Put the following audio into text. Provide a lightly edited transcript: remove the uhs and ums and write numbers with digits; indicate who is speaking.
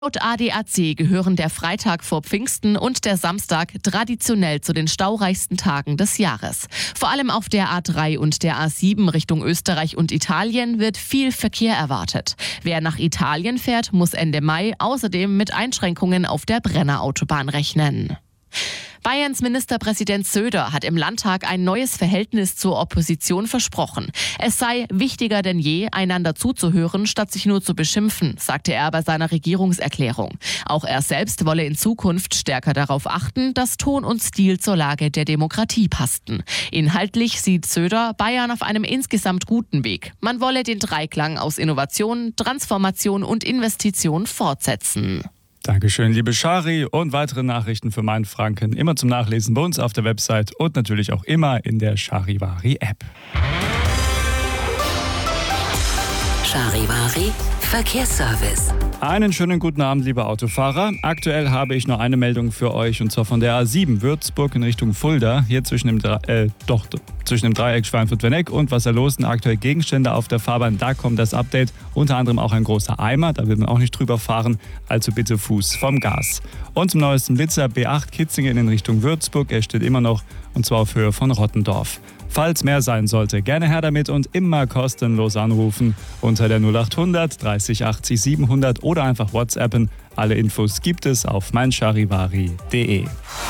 Speaker 1: Laut ADAC gehören der Freitag vor Pfingsten und der Samstag traditionell zu den staureichsten Tagen des Jahres. Vor allem auf der A3 und der A7 Richtung Österreich und Italien wird viel Verkehr erwartet. Wer nach Italien fährt, muss Ende Mai außerdem mit Einschränkungen auf der Brennerautobahn rechnen. Bayerns Ministerpräsident Söder hat im Landtag ein neues Verhältnis zur Opposition versprochen. Es sei wichtiger denn je, einander zuzuhören, statt sich nur zu beschimpfen, sagte er bei seiner Regierungserklärung. Auch er selbst wolle in Zukunft stärker darauf achten, dass Ton und Stil zur Lage der Demokratie passten. Inhaltlich sieht Söder Bayern auf einem insgesamt guten Weg. Man wolle den Dreiklang aus Innovation, Transformation und Investition fortsetzen.
Speaker 2: Dankeschön, liebe Shari, und weitere Nachrichten für Mainfranken immer zum Nachlesen bei uns auf der Website und natürlich auch immer in der Charivari-App.
Speaker 3: Charivari Verkehrsservice.
Speaker 2: Einen schönen guten Abend, liebe Autofahrer. Aktuell habe ich noch eine Meldung für euch, und zwar von der A7 Würzburg in Richtung Fulda. Hier zwischen dem Dreieck Schweinfurt-Werneck und Wasserlosen aktuell Gegenstände auf der Fahrbahn. Da kommt das Update. Unter anderem auch ein großer Eimer, da will man auch nicht drüber fahren. Also bitte Fuß vom Gas. Und zum neuesten Blitzer B8 Kitzingen in Richtung Würzburg. Er steht immer noch, und zwar auf Höhe von Rottendorf. Falls mehr sein sollte, gerne her damit und immer kostenlos anrufen unter der 0800 30 80 700 oder einfach WhatsAppen. Alle Infos gibt es auf meincharivari.de.